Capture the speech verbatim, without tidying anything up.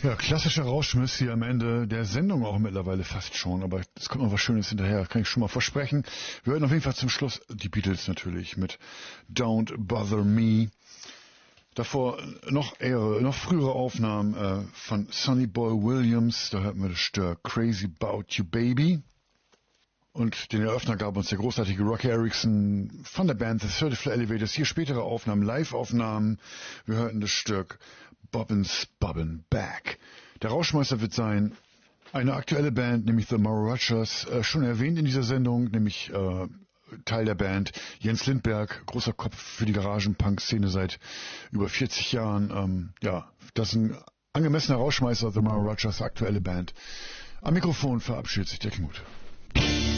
Ja, klassischer Rauschmiss hier am Ende der Sendung auch mittlerweile fast schon, aber es kommt noch was Schönes hinterher, kann ich schon mal versprechen. Wir hören auf jeden Fall zum Schluss die Beatles natürlich mit Don't Bother Me. Davor noch eher, noch frühere Aufnahmen äh, von Sonny Boy Williams, da hört man das Stück Crazy About You Baby. Und den Eröffner gab uns der großartige Rocky Erickson von der Band The thirty Floor Elevators. Hier spätere Aufnahmen, Live-Aufnahmen. Wir hörten das Stück Bobbin's Bobbin' Back. Der Rauschmeister wird sein eine aktuelle Band, nämlich The Marachas, äh, schon erwähnt in dieser Sendung, nämlich äh, Teil der Band Jens Lindberg, großer Kopf für die Garagen-Punk-Szene seit über vierzig Jahren. Ähm, ja, das ist ein angemessener Rauschmeister, The Marachas, aktuelle Band. Am Mikrofon verabschiedet sich der Knut.